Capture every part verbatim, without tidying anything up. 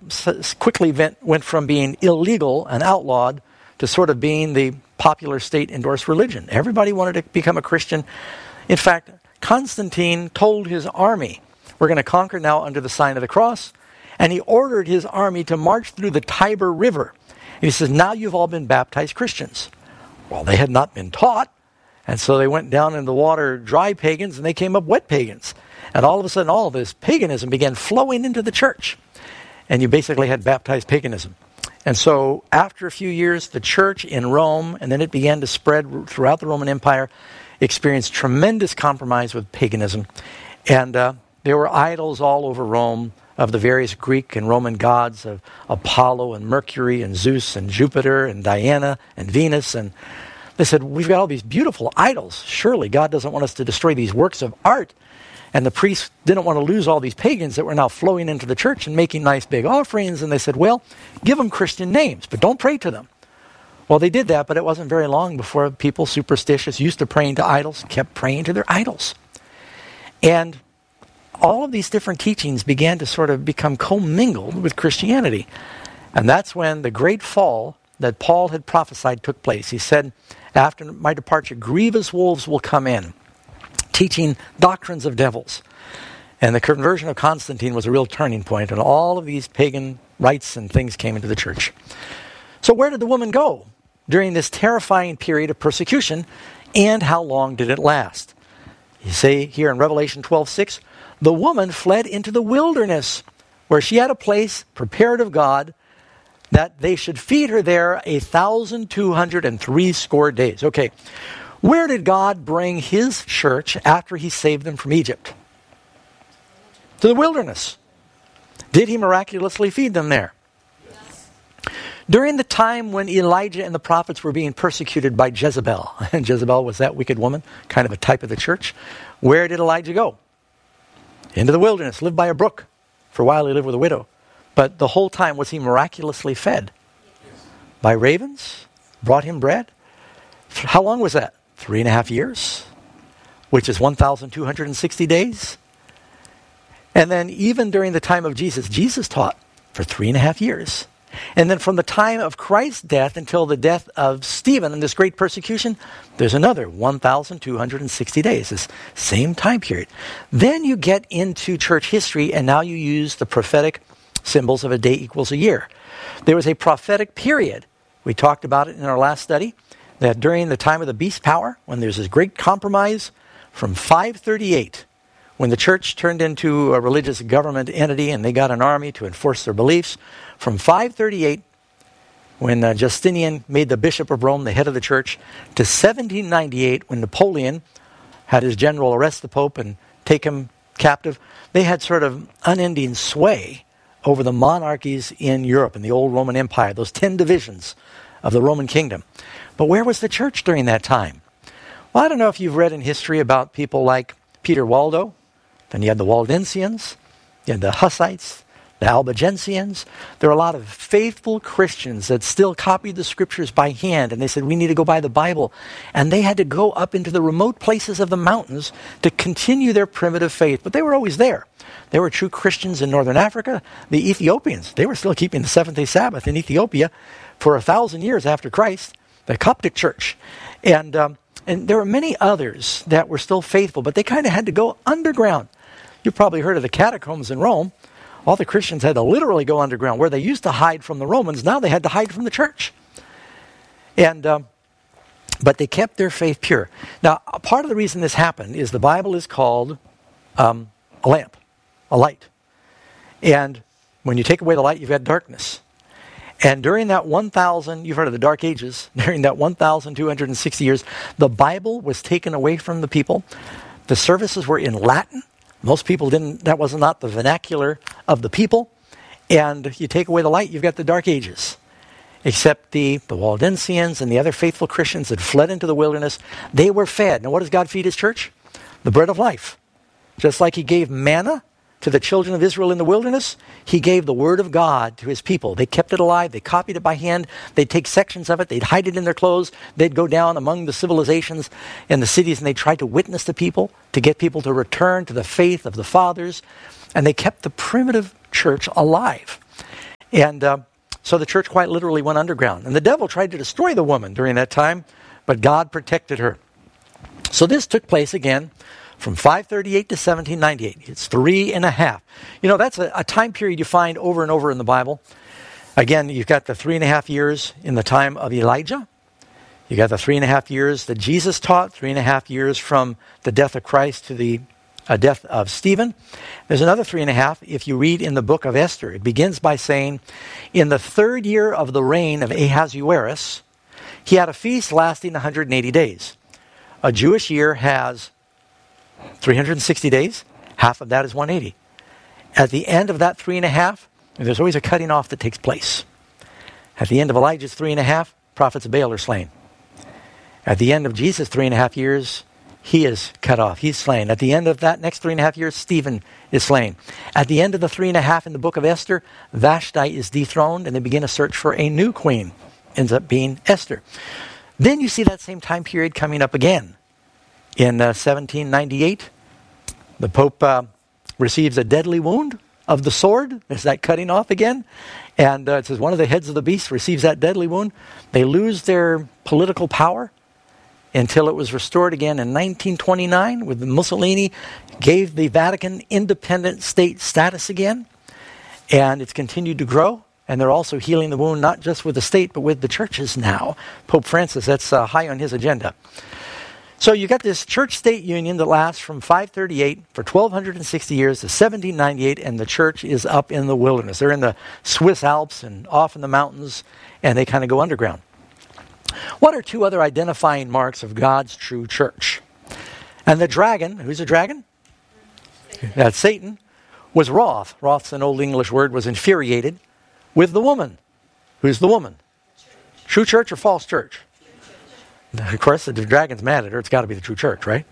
s- quickly went, went from being illegal and outlawed to sort of being the popular state-endorsed religion. Everybody wanted to become a Christian. In fact, Constantine told his army, we're going to conquer now under the sign of the cross. And he ordered his army to march through the Tiber River. And he says, now you've all been baptized Christians. Well, they had not been taught. And so they went down in the water dry pagans, and they came up wet pagans. And all of a sudden, all of this paganism began flowing into the church. And you basically had baptized paganism. And so after a few years, the church in Rome, and then it began to spread throughout the Roman Empire, experienced tremendous compromise with paganism. And uh, there were idols all over Rome of the various Greek and Roman gods of Apollo and Mercury and Zeus and Jupiter and Diana and Venus. And they said, we've got all these beautiful idols. Surely God doesn't want us to destroy these works of art. And the priests didn't want to lose all these pagans that were now flowing into the church and making nice big offerings. And they said, well, give them Christian names, but don't pray to them. Well, they did that, but it wasn't very long before people, superstitious, used to praying to idols, kept praying to their idols. And all of these different teachings began to sort of become commingled with Christianity. And that's when the great fall that Paul had prophesied took place. He said, after my departure, grievous wolves will come in, teaching doctrines of devils. And the conversion of Constantine was a real turning point, and all of these pagan rites and things came into the church. So where did the woman go during this terrifying period of persecution, and how long did it last? You say here in Revelation twelve six, the woman fled into the wilderness, where she had a place prepared of God, that they should feed her there a thousand two hundred and three score days. Okay, where did God bring his church after he saved them from Egypt? To the wilderness. Did he miraculously feed them there? Yes. During the time when Elijah and the prophets were being persecuted by Jezebel, and Jezebel was that wicked woman, kind of a type of the church, where did Elijah go? Into the wilderness, lived by a brook. For a while he lived with a widow. But the whole time, was he miraculously fed? Yes. By ravens? Brought him bread? How long was that? Three and a half years, which is one thousand two hundred sixty days. And then even during the time of Jesus, Jesus taught for three and a half years. And then from the time of Christ's death until the death of Stephen in this great persecution, there's another one thousand two hundred sixty days, this same time period. Then you get into church history, and now you use the prophetic symbols of a day equals a year. There was a prophetic period. We talked about it in our last study, that during the time of the beast power, when there's this great compromise from five thirty-eight, when the church turned into a religious government entity and they got an army to enforce their beliefs, from five thirty-eight, when uh, Justinian made the Bishop of Rome the head of the church, to seventeen ninety-eight, when Napoleon had his general arrest the Pope and take him captive, they had sort of unending sway over the monarchies in Europe, in the old Roman Empire, those ten divisions of the Roman kingdom. But where was the church during that time? Well, I don't know if you've read in history about people like Peter Waldo. Then you had the Waldensians, you had the Hussites, the Albigensians. There were a lot of faithful Christians that still copied the scriptures by hand, and they said, we need to go by the Bible. And they had to go up into the remote places of the mountains to continue their primitive faith. But they were always there. There were true Christians in northern Africa. The Ethiopians, they were still keeping the seventh-day Sabbath in Ethiopia for a thousand years after Christ, the Coptic church. And, um, and there were many others that were still faithful, but they kind of had to go underground. You've probably heard of the catacombs in Rome. All the Christians had to literally go underground. Where they used to hide from the Romans, now they had to hide from the church. And um, but they kept their faith pure. Now, part of the reason this happened is the Bible is called um, a lamp, a light. And when you take away the light, you've got darkness. And during that one thousand, you've heard of the Dark Ages, during that one thousand two hundred sixty years, the Bible was taken away from the people. The services were in Latin. Most people didn't, that was not the vernacular of the people. And you take away the light, you've got the Dark Ages. Except the, the Waldensians and the other faithful Christians that fled into the wilderness, they were fed. Now what does God feed his church? The bread of life. Just like he gave manna to the children of Israel in the wilderness, he gave the word of God to his people. They kept it alive. They copied it by hand. They'd take sections of it. They'd hide it in their clothes. They'd go down among the civilizations in the cities, and they tried to witness to people, to get people to return to the faith of the fathers. And they kept the primitive church alive. And uh, so the church quite literally went underground. And the devil tried to destroy the woman during that time, but God protected her. So this took place again from five thirty-eight to seventeen ninety-eight. It's three and a half. You know, that's a, a time period you find over and over in the Bible. Again, you've got the three and a half years in the time of Elijah. You got the three and a half years that Jesus taught, three and a half years from the death of Christ to the uh, death of Stephen. There's another three and a half if you read in the book of Esther. It begins by saying, in the third year of the reign of Ahasuerus, he had a feast lasting one hundred eighty days. A Jewish year has three hundred sixty days. Half of that is one hundred eighty. At the end of that three and a half, there's always a cutting off that takes place. At the end of Elijah's three and a half, prophets of Baal are slain. At the end of Jesus' three and a half years, he is cut off. He's slain. At the end of that next three and a half years, Stephen is slain. At the end of the three and a half in the book of Esther, Vashti is dethroned, and they begin a search for a new queen. Ends up being Esther. Then you see that same time period coming up again. In uh, seventeen ninety-eight, the Pope uh, receives a deadly wound of the sword. There's that cutting off again. And uh, it says one of the heads of the beast receives that deadly wound. They lose their political power until it was restored again in nineteen twenty-nine, with Mussolini gave the Vatican independent state status again. And it's continued to grow. And they're also healing the wound not just with the state, but with the churches now. Pope Francis, that's uh, high on his agenda. So you got this church-state union that lasts from five thirty-eight for twelve sixty years to seventeen ninety-eight, and the church is up in the wilderness. They're in the Swiss Alps and off in the mountains, and they kind of go underground. What are two other identifying marks of God's true church? And the dragon, who's a dragon? That's Satan, was wroth. Wroth's an old English word, was infuriated with the woman. Who's the woman? True church or false church? Of course, if the dragon's mad at her, it's got to be the true church, right?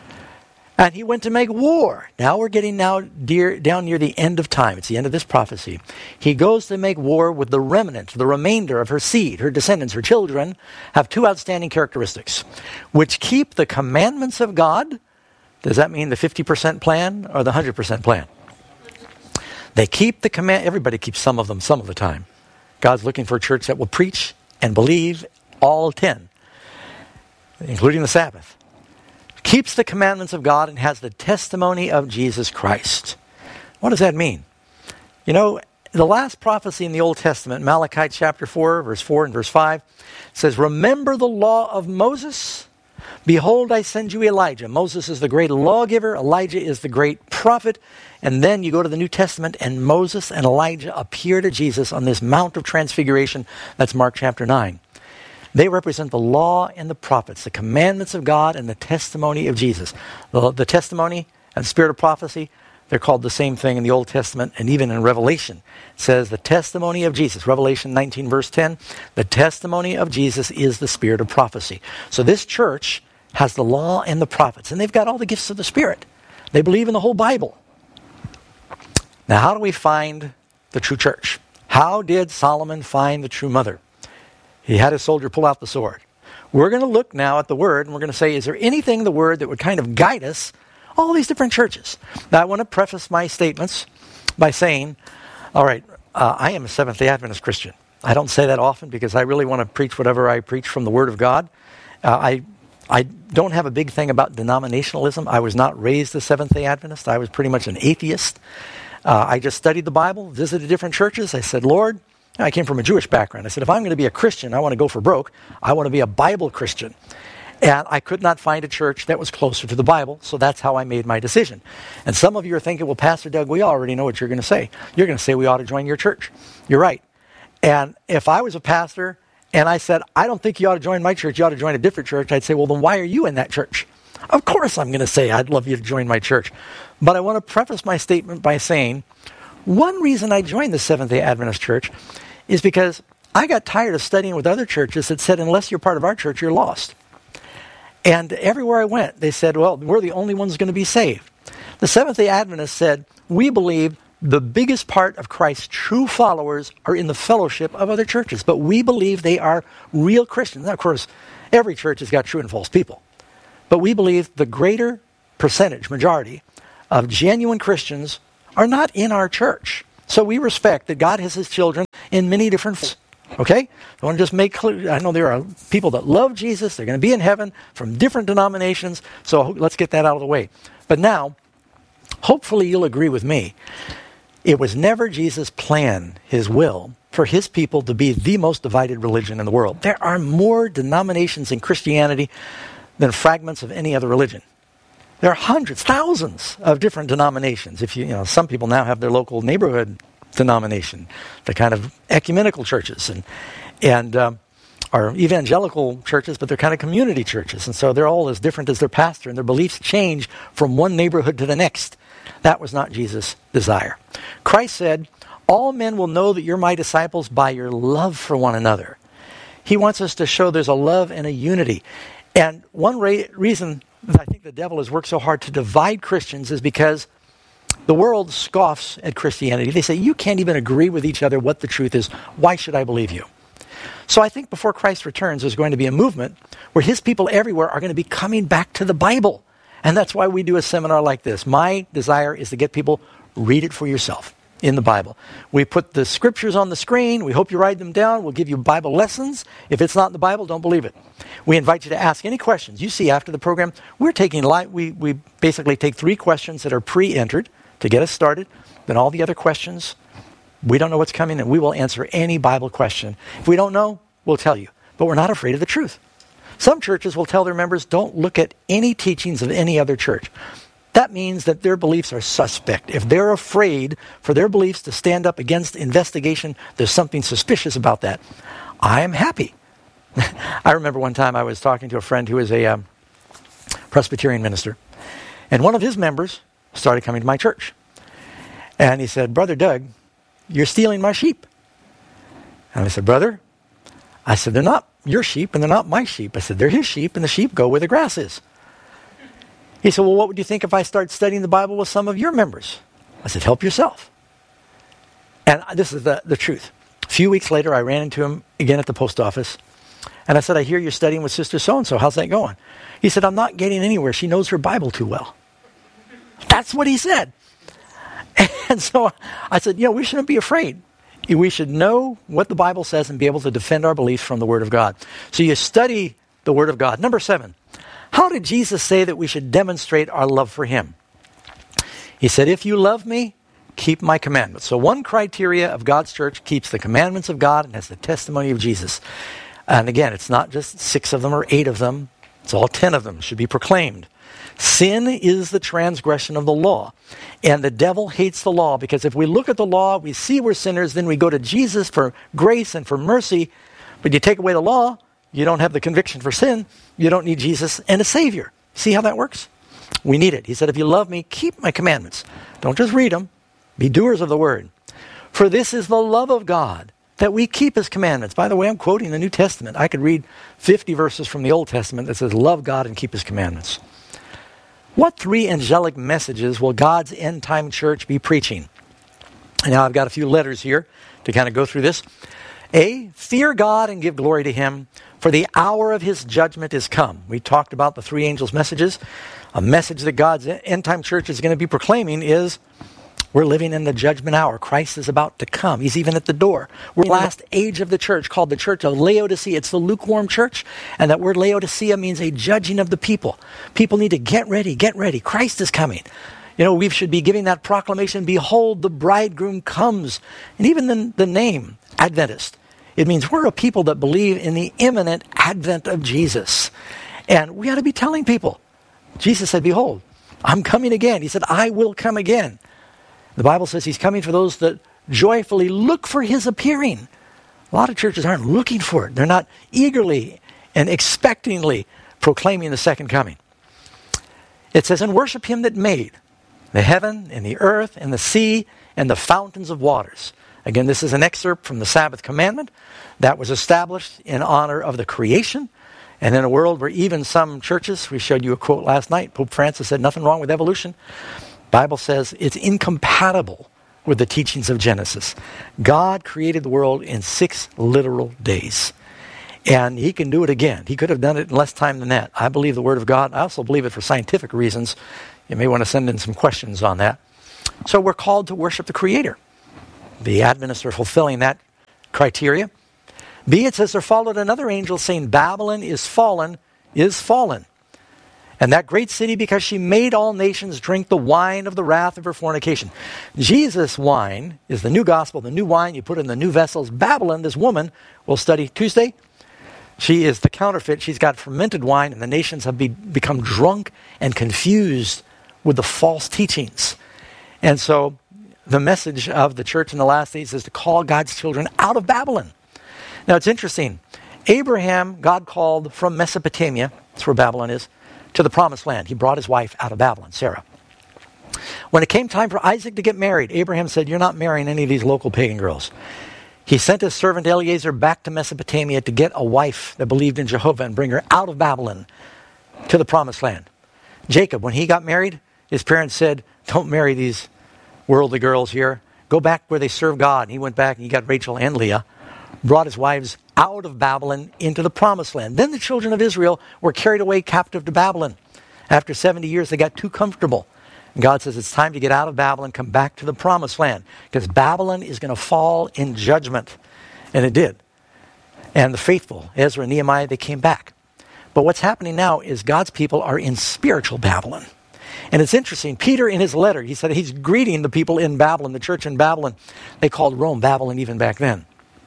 And he went to make war. Now we're getting now dear, down near the end of time. It's the end of this prophecy. He goes to make war with the remnant, the remainder of her seed, her descendants, her children, have two outstanding characteristics, which keep the commandments of God. Does that mean the fifty percent plan or the one hundred percent plan? They keep the command. Everybody keeps some of them some of the time. God's looking for a church that will preach and believe all ten, including the Sabbath. Keeps the commandments of God and has the testimony of Jesus Christ. What does that mean? You know, the last prophecy in the Old Testament, Malachi chapter four, verse four and verse five, says, remember the law of Moses? Behold, I send you Elijah. Moses is the great lawgiver. Elijah is the great prophet. And then you go to the New Testament, and Moses and Elijah appear to Jesus on this Mount of Transfiguration. That's Mark chapter nine. They represent the law and the prophets, the commandments of God and the testimony of Jesus. The, the testimony and the spirit of prophecy, they're called the same thing in the Old Testament and even in Revelation. It says the testimony of Jesus. Revelation nineteen verse ten, the testimony of Jesus is the spirit of prophecy. So this church has the law and the prophets, and they've got all the gifts of the Spirit. They believe in the whole Bible. Now, how do we find the true church? How did Solomon find the true mother? He had his soldier pull out the sword. We're going to look now at the Word, and we're going to say, is there anything in the Word that would kind of guide us, all these different churches? Now, I want to preface my statements by saying, all right, uh, I am a Seventh-day Adventist Christian. I don't say that often because I really want to preach whatever I preach from the Word of God. Uh, I I don't have a big thing about denominationalism. I was not raised a Seventh-day Adventist. I was pretty much an atheist. Uh, I just studied the Bible, visited different churches. I said, Lord, I came from a Jewish background. I said, if I'm going to be a Christian, I want to go for broke. I want to be a Bible Christian. And I could not find a church that was closer to the Bible, so that's how I made my decision. And some of you are thinking, well, Pastor Doug, we already know what you're going to say. You're going to say we ought to join your church. You're right. And if I was a pastor and I said, I don't think you ought to join my church, you ought to join a different church, I'd say, well, then why are you in that church? Of course I'm going to say I'd love you to join my church. But I want to preface my statement by saying, one reason I joined the Seventh-day Adventist Church is because I got tired of studying with other churches that said, unless you're part of our church, you're lost. And everywhere I went, they said, well, we're the only ones going to be saved. The Seventh-day Adventists said, we believe the biggest part of Christ's true followers are in the fellowship of other churches, but we believe they are real Christians. Now, of course, every church has got true and false people. But we believe the greater percentage, majority, of genuine Christians are not in our church. So we respect that God has his children in many different forms. Okay? I want to just make clear, I know there are people that love Jesus, they're going to be in heaven from different denominations, so let's get that out of the way. But now, hopefully you'll agree with me, it was never Jesus' plan, his will, for his people to be the most divided religion in the world. There are more denominations in Christianity than fragments of any other religion. There are hundreds, thousands of different denominations. If you, you know, some people now have their local neighborhood denomination, the kind of ecumenical churches, and and um, are evangelical churches, but they're kind of community churches, and so they're all as different as their pastor, and their beliefs change from one neighborhood to the next. That was not Jesus' desire. Christ said, "All men will know that you're my disciples by your love for one another." He wants us to show there's a love and a unity. And one ra- reason that I think the devil has worked so hard to divide Christians is because the world scoffs at Christianity. They say, you can't even agree with each other what the truth is. Why should I believe you? So I think before Christ returns, there's going to be a movement where his people everywhere are going to be coming back to the Bible. And that's why we do a seminar like this. My desire is to get people, read it for yourself in the Bible. We put the scriptures on the screen. We hope you write them down. We'll give you Bible lessons. If it's not in the Bible, don't believe it. We invite you to ask any questions. You see after the program, we're taking live, we, we basically take three questions that are pre-entered to get us started. Then all the other questions, we don't know what's coming, and we will answer any Bible question. If we don't know, we'll tell you. But we're not afraid of the truth. Some churches will tell their members, don't look at any teachings of any other church. That means that their beliefs are suspect. If they're afraid for their beliefs to stand up against investigation, there's something suspicious about that. I am happy. I remember one time I was talking to a friend who is a um, Presbyterian minister, and one of his members started coming to my church. And he said, Brother Doug, you're stealing my sheep. And I said, brother, I said, they're not your sheep and they're not my sheep. I said, they're his sheep and the sheep go where the grass is. He said, well, what would you think if I start studying the Bible with some of your members? I said, help yourself. And this is the, the truth. A few weeks later, I ran into him again at the post office. And I said, I hear you're studying with Sister So-and-so. How's that going? He said, I'm not getting anywhere. She knows her Bible too well. That's what he said. And so I said, you know, we shouldn't be afraid. We should know what the Bible says and be able to defend our beliefs from the Word of God. So you study the Word of God. Number seven, how did Jesus say that we should demonstrate our love for him? He said, if you love me, keep my commandments. So one criteria of God's church keeps the commandments of God and has the testimony of Jesus. And again, it's not just six of them or eight of them. It's all ten of them should be proclaimed. Sin is the transgression of the law. And the devil hates the law because if we look at the law, we see we're sinners, then we go to Jesus for grace and for mercy. But you take away the law, you don't have the conviction for sin. You don't need Jesus and a Savior. See how that works? We need it. He said, if you love me, keep my commandments. Don't just read them. Be doers of the word. For this is the love of God, that we keep his commandments. By the way, I'm quoting the New Testament. I could read fifty verses from the Old Testament that says, love God and keep his commandments. What three angelic messages will God's end-time church be preaching? And now I've got a few letters here to kind of go through this. A, fear God and give glory to him, for the hour of his judgment is come. We talked about the three angels' messages. A message that God's end-time church is going to be proclaiming is, we're living in the judgment hour. Christ is about to come. He's even at the door. We're in the last age of the church called the church of Laodicea. It's the lukewarm church. And that word Laodicea means a judging of the people. People need to get ready, get ready. Christ is coming. You know, we should be giving that proclamation, behold, the bridegroom comes. And even the, the name, Adventist, it means we're a people that believe in the imminent advent of Jesus. And we ought to be telling people. Jesus said, behold, I'm coming again. He said, I will come again. The Bible says he's coming for those that joyfully look for his appearing. A lot of churches aren't looking for it. They're not eagerly and expectingly proclaiming the second coming. It says, and worship him that made the heaven and the earth and the sea and the fountains of waters. Again, this is an excerpt from the Sabbath commandment that was established in honor of the creation. And in a world where even some churches, we showed you a quote last night, Pope Francis said nothing wrong with evolution. Bible says it's incompatible with the teachings of Genesis. God created the world in six literal days. And he can do it again. He could have done it in less time than that. I believe the Word of God. I also believe it for scientific reasons. You may want to send in some questions on that. So we're called to worship the Creator. The Adventists are fulfilling that criteria. B, it says there followed another angel saying, Babylon is fallen, is fallen. And that great city, because she made all nations drink the wine of the wrath of her fornication. Jesus' wine is the new gospel, the new wine you put in the new vessels. Babylon, this woman, we'll study Tuesday. She is the counterfeit. She's got fermented wine, and the nations have be, become drunk and confused with the false teachings. And so the message of the church in the last days is to call God's children out of Babylon. Now it's interesting. Abraham, God called from Mesopotamia, that's where Babylon is, to the promised land. He brought his wife out of Babylon, Sarah. When it came time for Isaac to get married, Abraham said, you're not marrying any of these local pagan girls. He sent his servant Eliezer back to Mesopotamia to get a wife that believed in Jehovah and bring her out of Babylon to the promised land. Jacob, when he got married, his parents said, don't marry these worldly girls here. Go back where they serve God. And he went back and he got Rachel and Leah, brought his wives out of Babylon into the promised land. Then the children of Israel were carried away captive to Babylon. After seventy years, they got too comfortable. And God says it's time to get out of Babylon, come back to the promised land, because Babylon is going to fall in judgment. And it did. And the faithful, Ezra and Nehemiah, they came back. But what's happening now is God's people are in spiritual Babylon. And it's interesting, Peter in his letter, he said he's greeting the people in Babylon, the church in Babylon. They called Rome Babylon even back then.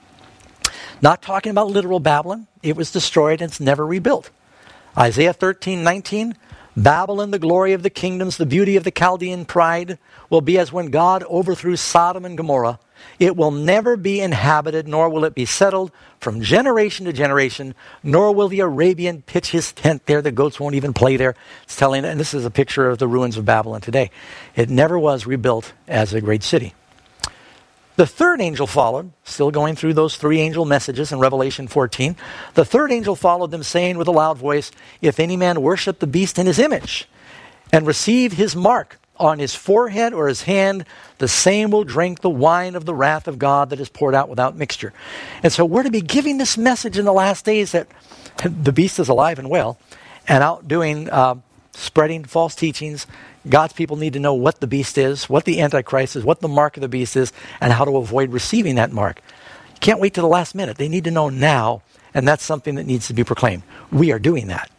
Not talking about literal Babylon. It was destroyed and it's never rebuilt. Isaiah thirteen nineteen, Babylon, the glory of the kingdoms, the beauty of the Chaldean pride, will be as when God overthrew Sodom and Gomorrah. It will never be inhabited, nor will it be settled from generation to generation, nor will the Arabian pitch his tent there. The goats won't even play there. It's telling, and this is a picture of the ruins of Babylon today. It never was rebuilt as a great city. The third angel followed, still going through those three angel messages in Revelation fourteen. The third angel followed them, saying with a loud voice, if any man worship the beast in his image and receive his mark on his forehead or his hand, the same will drink the wine of the wrath of God that is poured out without mixture. And so we're to be giving this message in the last days that the beast is alive and well and out doing, uh, spreading false teachings. God's people need to know what the beast is, what the Antichrist is, what the mark of the beast is, and how to avoid receiving that mark. You can't wait till the last minute. They need to know now, and that's something that needs to be proclaimed. We are doing that.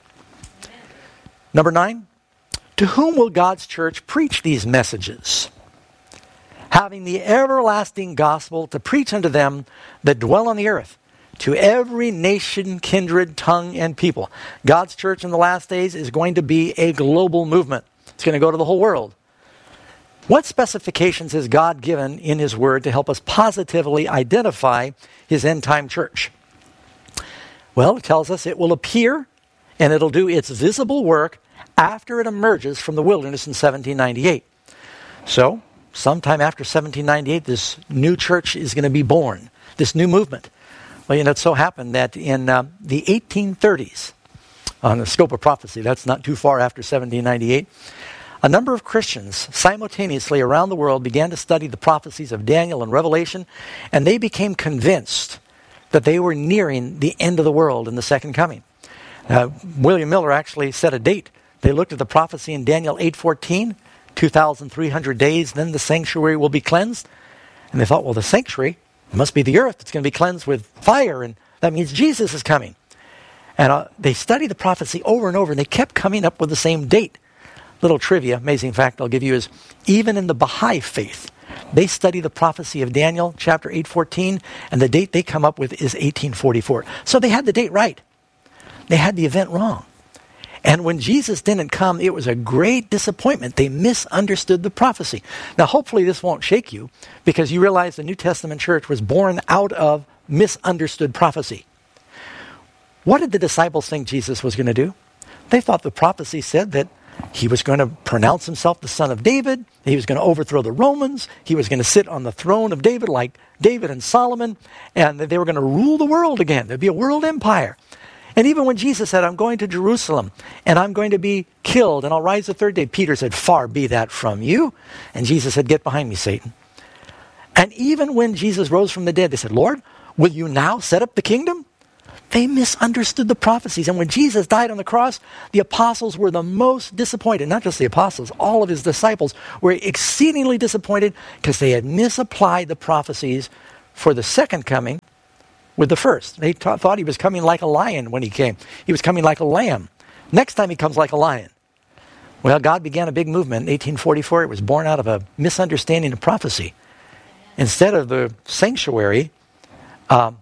Number nine, to whom will God's church preach these messages? Having the everlasting gospel to preach unto them that dwell on the earth, to every nation, kindred, tongue, and people. God's church in the last days is going to be a global movement. It's going to go to the whole world. What specifications has God given in his word to help us positively identify his end-time church? Well, it tells us it will appear and it'll do its visible work after it emerges from the wilderness in seventeen ninety-eight. So, sometime after seventeen ninety-eight, this new church is going to be born, this new movement. Well, you know, it so happened that in uh, the eighteen thirties, on the scope of prophecy, that's not too far after seventeen ninety-eight, a number of Christians simultaneously around the world began to study the prophecies of Daniel and Revelation, and they became convinced that they were nearing the end of the world in the second coming. Uh, William Miller actually set a date. They looked at the prophecy in Daniel eight fourteen, two thousand three hundred days, then the sanctuary will be cleansed. And they thought, well, the sanctuary must be the earth. It's going to be cleansed with fire, and that means Jesus is coming. And uh, they studied the prophecy over and over, and they kept coming up with the same date. Little trivia, amazing fact I'll give you is, even in the Baha'i faith, they study the prophecy of Daniel chapter eight fourteen, and the date they come up with is eighteen forty-four. So they had the date right. They had the event wrong. And when Jesus didn't come, it was a great disappointment. They misunderstood the prophecy. Now, hopefully this won't shake you, because you realize the New Testament church was born out of misunderstood prophecy. What did the disciples think Jesus was going to do? They thought the prophecy said that he was going to pronounce himself the son of David. He was going to overthrow the Romans. He was going to sit on the throne of David like David and Solomon. And that they were going to rule the world again. There'd be a world empire. And even when Jesus said, I'm going to Jerusalem and I'm going to be killed and I'll rise the third day, Peter said, far be that from you. And Jesus said, get behind me, Satan. And even when Jesus rose from the dead, they said, Lord, will you now set up the kingdom? They misunderstood the prophecies. And when Jesus died on the cross, the apostles were the most disappointed. Not just the apostles, all of his disciples were exceedingly disappointed because they had misapplied the prophecies for the second coming with the first. They t- thought he was coming like a lion when he came. He was coming like a lamb. Next time he comes like a lion. Well, God began a big movement in eighteen forty-four. It was born out of a misunderstanding of prophecy. Instead of the sanctuary um,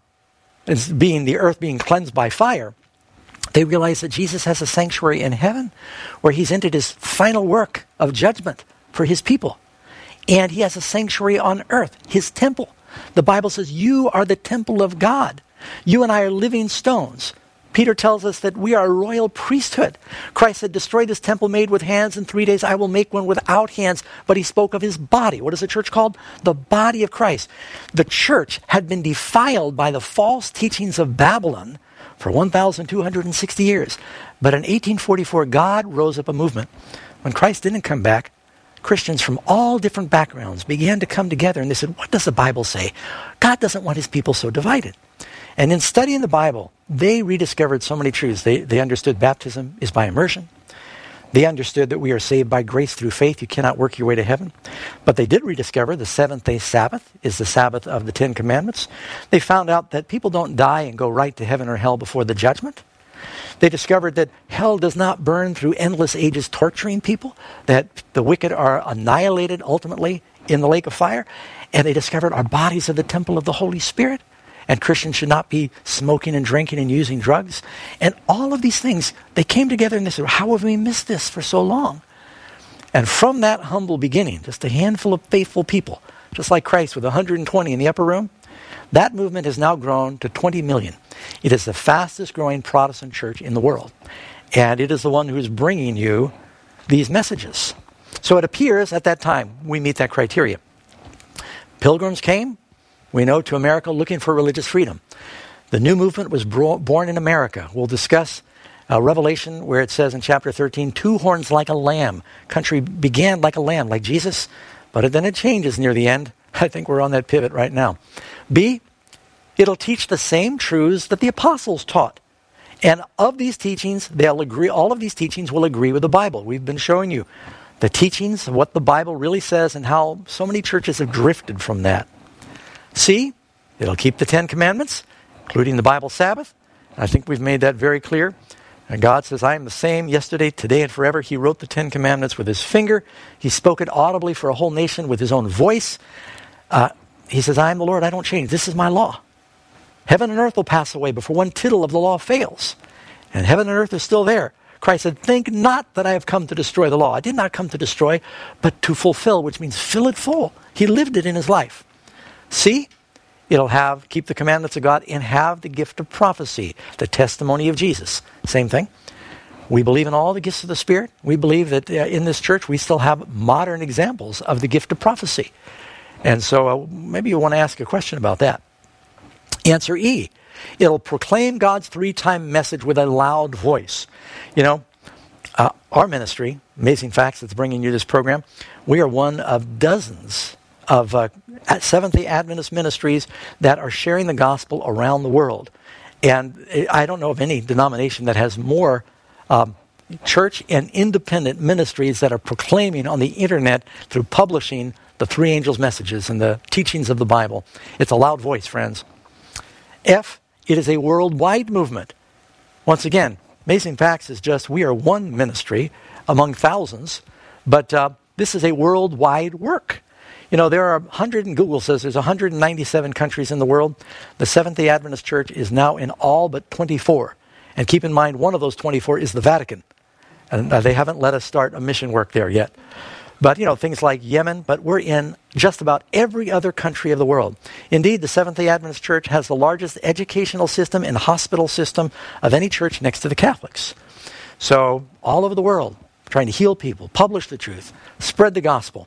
being the earth being cleansed by fire, they realized that Jesus has a sanctuary in heaven where he's entered his final work of judgment for his people. And he has a sanctuary on earth, his temple. The Bible says, you are the temple of God. You and I are living stones. Peter tells us that we are a royal priesthood. Christ said, destroy this temple made with hands. In three days I will make one without hands. But he spoke of his body. What is the church called? The body of Christ. The church had been defiled by the false teachings of Babylon for one thousand two hundred sixty years. But in eighteen forty-four, God rose up a movement. When Christ didn't come back, Christians from all different backgrounds began to come together, and they said, what does the Bible say? God doesn't want his people so divided. And in studying the Bible, they rediscovered so many truths. They, they understood baptism is by immersion. They understood that we are saved by grace through faith. You cannot work your way to heaven. But they did rediscover the seventh-day Sabbath is the Sabbath of the Ten Commandments. They found out that people don't die and go right to heaven or hell before the judgment. They discovered that hell does not burn through endless ages torturing people, that the wicked are annihilated ultimately in the lake of fire. And they discovered our bodies are the temple of the Holy Spirit. And Christians should not be smoking and drinking and using drugs. And all of these things, they came together and they said, how have we missed this for so long? And from that humble beginning, just a handful of faithful people, just like Christ with one hundred twenty in the upper room, that movement has now grown to twenty million. It is the fastest growing Protestant church in the world. And it is the one who is bringing you these messages. So it appears at that time we meet that criteria. Pilgrims came, we know, to America looking for religious freedom. The new movement was bro- born in America. We'll discuss uh, Revelation where it says in chapter thirteen, two horns like a lamb. Country began like a lamb, like Jesus, but then it changes near the end. I think we're on that pivot right now. B, it'll teach the same truths that the apostles taught. And of these teachings, they'll agree, all of these teachings will agree with the Bible. We've been showing you the teachings of what the Bible really says and how so many churches have drifted from that. C, it'll keep the Ten Commandments, including the Bible Sabbath. I think we've made that very clear. And God says, I am the same yesterday, today, and forever. He wrote the Ten Commandments with his finger. He spoke it audibly for a whole nation with his own voice. Uh, he says, I am the Lord, I don't change. This is my law. Heaven and earth will pass away before one tittle of the law fails. And heaven and earth is still there. Christ said, think not that I have come to destroy the law. I did not come to destroy, but to fulfill, which means fill it full. He lived it in his life. See, it'll have, keep the commandments of God and have the gift of prophecy, the testimony of Jesus. Same thing. We believe in all the gifts of the Spirit. We believe that uh, in this church we still have modern examples of the gift of prophecy. And so uh, maybe you want to ask a question about that. Answer E. It'll proclaim God's three-time message with a loud voice. You know, uh, our ministry, Amazing Facts, that's bringing you this program, we are one of dozens of uh, Seventh-day Adventist ministries that are sharing the gospel around the world. And I don't know of any denomination that has more um, church and independent ministries that are proclaiming on the internet through publishing the three angels' messages and the teachings of the Bible. It's a loud voice, friends. F, it is a worldwide movement. Once again, Amazing Facts is just, we are one ministry among thousands, but uh, this is a worldwide work. You know, there are one hundred, and Google says there's one hundred ninety-seven countries in the world. The Seventh-day Adventist Church is now in all but twenty-four. And keep in mind, one of those twenty-four is the Vatican. And uh, they haven't let us start a mission work there yet. But, you know, things like Yemen, but we're in just about every other country of the world. Indeed, the Seventh-day Adventist Church has the largest educational system and hospital system of any church next to the Catholics. So, all over the world, trying to heal people, publish the truth, spread the gospel.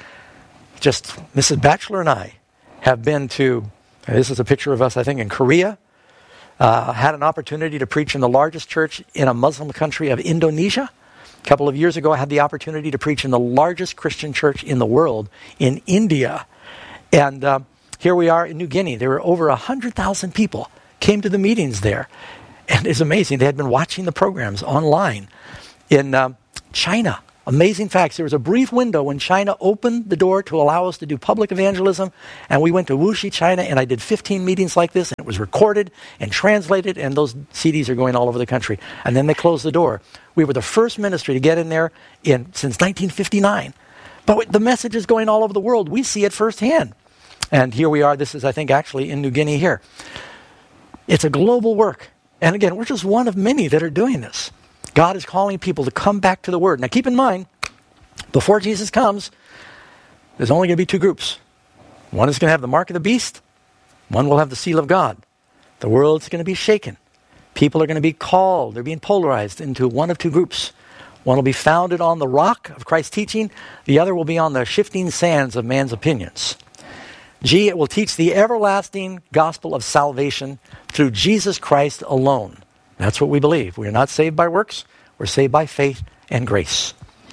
Just Missus Batchelor and I have been to, this is a picture of us, I think, in Korea. Uh, had an opportunity to preach in the largest church in a Muslim country of Indonesia. A couple of years ago, I had the opportunity to preach in the largest Christian church in the world in India. And uh, here we are in New Guinea. There were over one hundred thousand people came to the meetings there. And it's amazing. They had been watching the programs online. In uh, China, Amazing facts. There was a brief window when China opened the door to allow us to do public evangelism, and we went to Wuxi, China, and I did fifteen meetings like this, and it was recorded and translated, and those C Ds are going all over the country. And then they closed the door. We were the first ministry to get in there in since nineteen fifty-nine. But the message is going all over the world. We see it firsthand. And here we are. This is, I think, actually in New Guinea here. It's a global work. And again, we're just one of many that are doing this. God is calling people to come back to the Word. Now keep in mind, before Jesus comes, there's only going to be two groups. One is going to have the mark of the beast. One will have the seal of God. The world's going to be shaken. People are going to be called. They're being polarized into one of two groups. One will be founded on the rock of Christ's teaching. The other will be on the shifting sands of man's opinions. G, it will teach the everlasting gospel of salvation through Jesus Christ alone. That's what we believe. We are not saved by works. We're saved by faith and grace.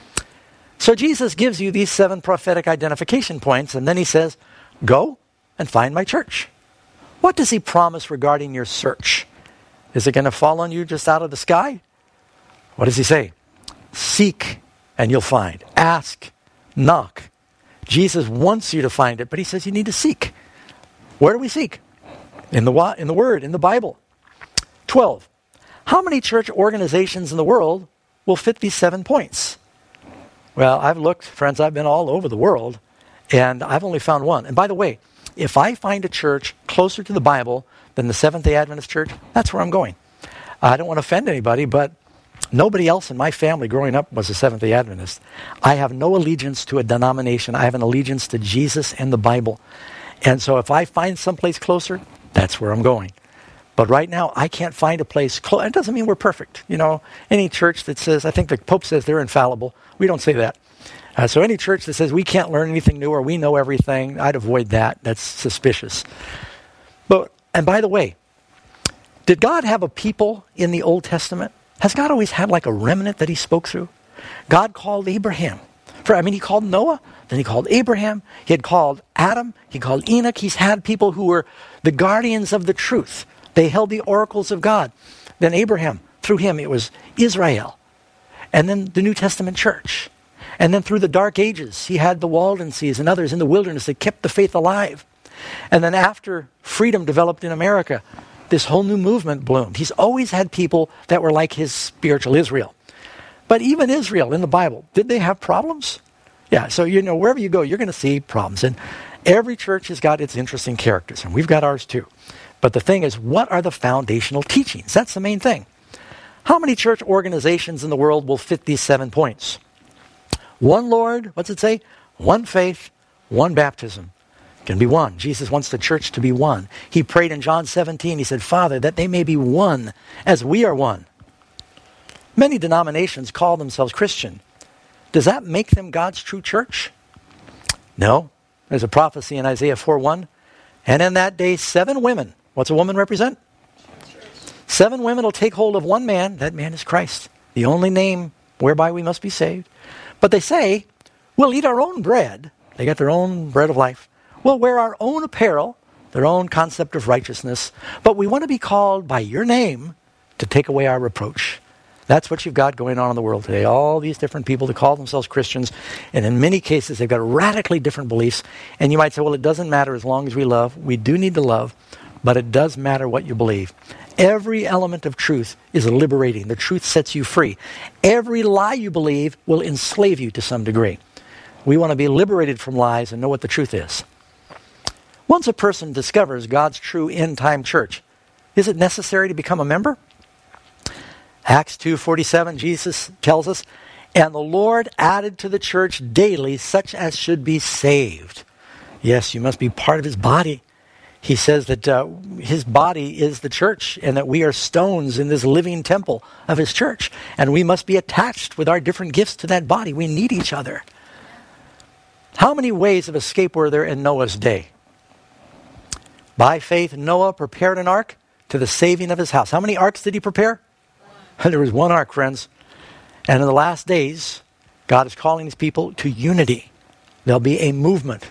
So Jesus gives you these seven prophetic identification points, and then he says, go and find my church. What does he promise regarding your search? Is it going to fall on you just out of the sky? What does he say? Seek and you'll find. Ask, knock. Jesus wants you to find it, but he says you need to seek. Where do we seek? In the, in the Word, in the Bible. twelve. How many church organizations in the world will fit these seven points? Well, I've looked, friends, I've been all over the world, and I've only found one. And by the way, if I find a church closer to the Bible than the Seventh-day Adventist Church, that's where I'm going. I don't want to offend anybody, but nobody else in my family growing up was a Seventh-day Adventist. I have no allegiance to a denomination. I have an allegiance to Jesus and the Bible. And so if I find someplace closer, that's where I'm going. But right now, I can't find a place close. It doesn't mean we're perfect. You know, any church that says, I think the Pope says they're infallible. We don't say that. Uh, so any church that says we can't learn anything new or we know everything, I'd avoid that. That's suspicious. But, and by the way, did God have a people in the Old Testament? Has God always had like a remnant that he spoke through? God called Abraham. For, I mean, he called Noah, then he called Abraham, he had called Adam, he called Enoch. He's had people who were the guardians of the truth. They held the oracles of God. Then Abraham, through him, it was Israel. And then the New Testament church. And then through the Dark Ages, he had the Waldenses and others in the wilderness that kept the faith alive. And then after freedom developed in America, this whole new movement bloomed. He's always had people that were like his spiritual Israel. But even Israel in the Bible, did they have problems? Yeah, so you know, wherever you go, you're going to see problems. And every church has got its interesting characters, and we've got ours too. But the thing is, what are the foundational teachings? That's the main thing. How many church organizations in the world will fit these seven points? One Lord, what's it say? One faith, one baptism. It can be one. Jesus wants the church to be one. He prayed in John seventeen, he said, Father, that they may be one as we are one. Many denominations call themselves Christian. Does that make them God's true church? No. There's a prophecy in Isaiah four one. And in that day, seven women. What's a woman represent? Seven women will take hold of one man. That man is Christ. The only name whereby we must be saved. But they say, we'll eat our own bread. They got their own bread of life. We'll wear our own apparel, their own concept of righteousness. But we want to be called by your name to take away our reproach. That's what you've got going on in the world today. All these different people that call themselves Christians. And in many cases, they've got radically different beliefs. And you might say, well, it doesn't matter as long as we love. We do need to love. But it does matter what you believe. Every element of truth is liberating. The truth sets you free. Every lie you believe will enslave you to some degree. We want to be liberated from lies and know what the truth is. Once a person discovers God's true end-time church, is it necessary to become a member? Acts two forty-seven, Jesus tells us, and the Lord added to the church daily such as should be saved. Yes, you must be part of his body. He says that uh, his body is the church and that we are stones in this living temple of his church. And we must be attached with our different gifts to that body. We need each other. How many ways of escape were there in Noah's day? By faith, Noah prepared an ark to the saving of his house. How many arks did he prepare? There was one ark, friends. And in the last days, God is calling his people to unity. There'll be a movement.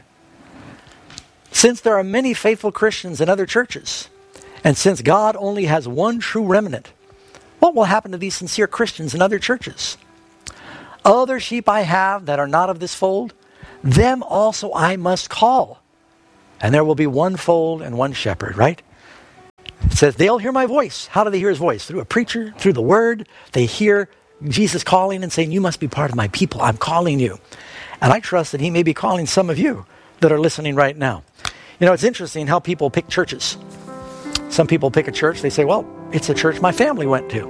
Since there are many faithful Christians in other churches, and since God only has one true remnant, what will happen to these sincere Christians in other churches? Other sheep I have that are not of this fold, them also I must call. And there will be one fold and one shepherd, right? It says they'll hear my voice. How do they hear his voice? Through a preacher, through the word. They hear Jesus calling and saying, you must be part of my people. I'm calling you. And I trust that he may be calling some of you that are listening right now. You know, it's interesting how people pick churches. Some people pick a church. They say, well, it's a church my family went to.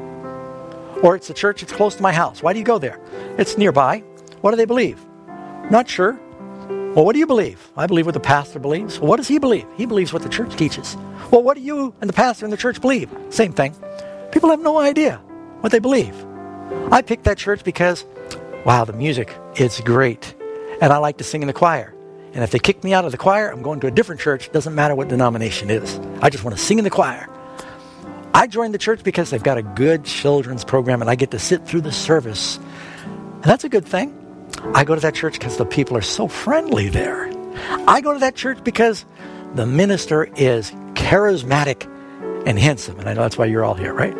Or it's a church that's close to my house. Why do you go there? It's nearby. What do they believe? Not sure. Well, what do you believe? I believe what the pastor believes. Well, what does he believe? He believes what the church teaches. Well, what do you and the pastor and the church believe? Same thing. People have no idea what they believe. I picked that church because, wow, the music, it's great. And I like to sing in the choir. And if they kick me out of the choir, I'm going to a different church. It doesn't matter what denomination it is. I just want to sing in the choir. I joined the church because they've got a good children's program and I get to sit through the service. And that's a good thing. I go to that church because the people are so friendly there. I go to that church because the minister is charismatic and handsome. And I know that's why you're all here, right?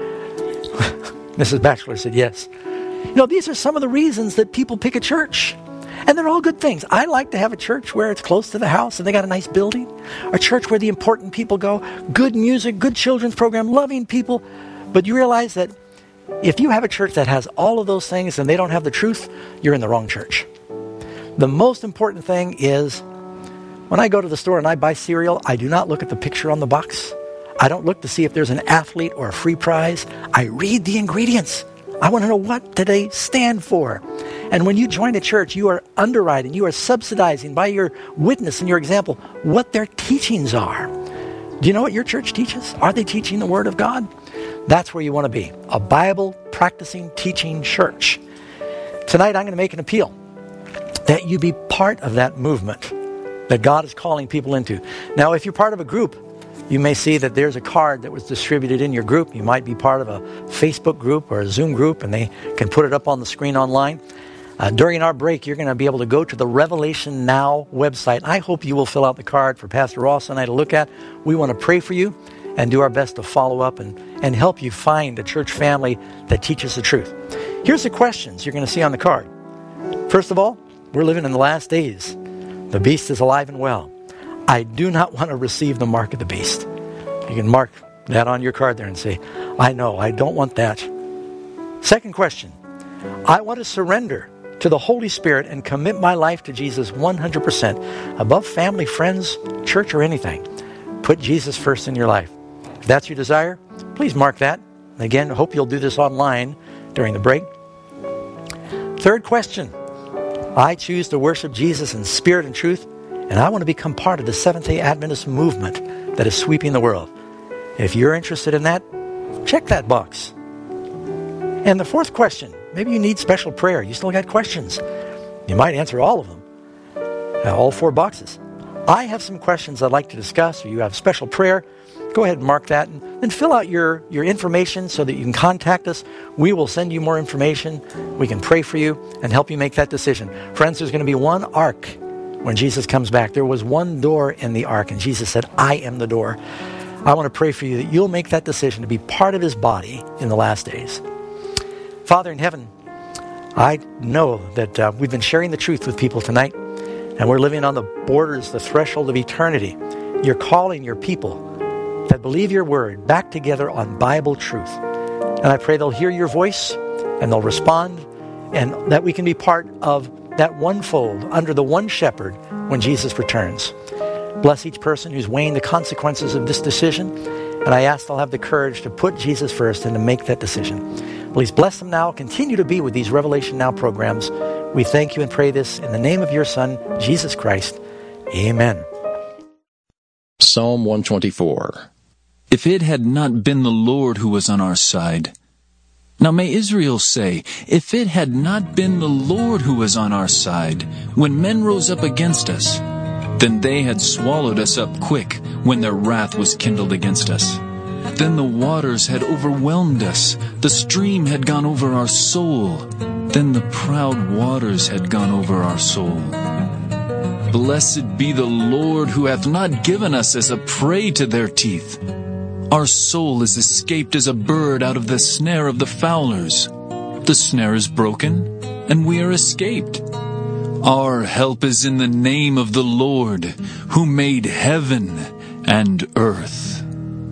Missus Batchelor said yes. You know, these are some of the reasons that people pick a church. And they're all good things. I like to have a church where it's close to the house and they got a nice building. A church where the important people go. Good music, good children's program, loving people. But you realize that if you have a church that has all of those things and they don't have the truth, you're in the wrong church. The most important thing is when I go to the store and I buy cereal, I do not look at the picture on the box. I don't look to see if there's an athlete or a free prize. I read the ingredients. I want to know what do they stand for. And when you join a church, you are underwriting, you are subsidizing by your witness and your example what their teachings are. Do you know what your church teaches? Are they teaching the Word of God? That's where you want to be. A Bible practicing, teaching church. Tonight I'm going to make an appeal that you be part of that movement that God is calling people into. Now, if you're part of a group, you may see that there's a card that was distributed in your group. You might be part of a Facebook group or a Zoom group, and they can put it up on the screen online. Uh, during our break, you're going to be able to go to the Revelation Now website. I hope you will fill out the card for Pastor Ross and I to look at. We want to pray for you and do our best to follow up and, and help you find a church family that teaches the truth. Here's the questions you're going to see on the card. First of all, we're living in the last days. The beast is alive and well. I do not want to receive the mark of the beast. You can mark that on your card there and say, I know, I don't want that. Second question, I want to surrender to the Holy Spirit and commit my life to Jesus one hundred percent. Above family, friends, church, or anything. Put Jesus first in your life. If that's your desire, please mark that. Again, I hope you'll do this online during the break. Third question, I choose to worship Jesus in spirit and truth, and I want to become part of the Seventh-day Adventist movement that is sweeping the world. If you're interested in that, check that box. And the fourth question, maybe you need special prayer. You still got questions. You might answer all of them. Uh, all four boxes. I have some questions I'd like to discuss, or you have special prayer. Go ahead and mark that and then fill out your, your information so that you can contact us. We will send you more information. We can pray for you and help you make that decision. Friends, there's going to be one ark when Jesus comes back. There was one door in the ark, and Jesus said, I am the door. I want to pray for you that you'll make that decision to be part of his body in the last days. Father in heaven, I know that uh, we've been sharing the truth with people tonight, and we're living on the borders, the threshold of eternity. You're calling your people that believe your word back together on Bible truth. And I pray they'll hear your voice and they'll respond, and that we can be part of that one fold under the one shepherd when Jesus returns. Bless each person who's weighing the consequences of this decision, and I ask they'll have the courage to put Jesus first and to make that decision. Please bless them now. Continue to be with these Revelation Now programs. We thank you and pray this in the name of your Son, Jesus Christ. Amen. Psalm one twenty-four. If it had not been the Lord who was on our side. Now may Israel say, if it had not been the Lord who was on our side, when men rose up against us, then they had swallowed us up quick when their wrath was kindled against us. Then the waters had overwhelmed us, the stream had gone over our soul, then the proud waters had gone over our soul. Blessed be the Lord who hath not given us as a prey to their teeth. Our soul is escaped as a bird out of the snare of the fowlers. The snare is broken, and we are escaped. Our help is in the name of the Lord, who made heaven and earth.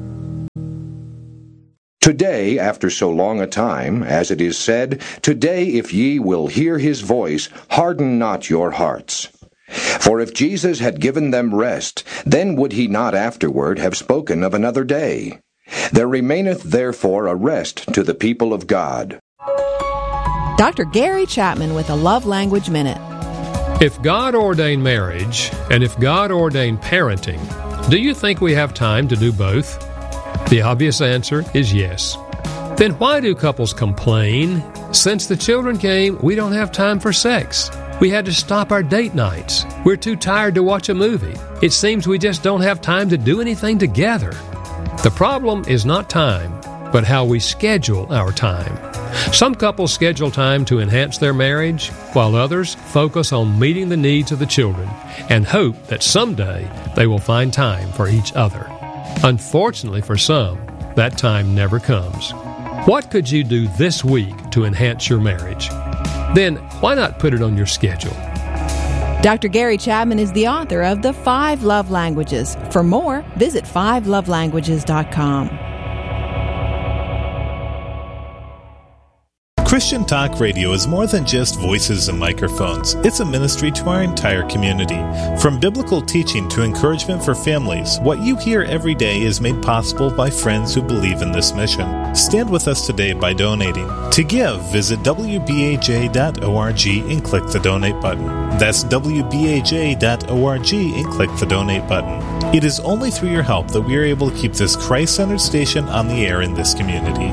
Today, after so long a time, as it is said, Today if ye will hear his voice, harden not your hearts. For if Jesus had given them rest, then would he not afterward have spoken of another day. There remaineth therefore a rest to the people of God. Doctor Gary Chapman with a Love Language Minute. If God ordained marriage, and if God ordained parenting, do you think we have time to do both? The obvious answer is yes. Then why do couples complain? Since the children came, we don't have time for sex. We had to stop our date nights. We're too tired to watch a movie. It seems we just don't have time to do anything together. The problem is not time, but how we schedule our time. Some couples schedule time to enhance their marriage, while others focus on meeting the needs of the children and hope that someday they will find time for each other. Unfortunately for some, that time never comes. What could you do this week to enhance your marriage? Then why not put it on your schedule? Doctor Gary Chapman is the author of The Five Love Languages. For more, visit five love languages dot com. Christian Talk Radio is more than just voices and microphones. It's a ministry to our entire community. From biblical teaching to encouragement for families, what you hear every day is made possible by friends who believe in this mission. Stand with us today by donating. To give, visit w b a j dot org and click the donate button. That's w b a j dot org and click the donate button. It is only through your help that we are able to keep this Christ-centered station on the air in this community.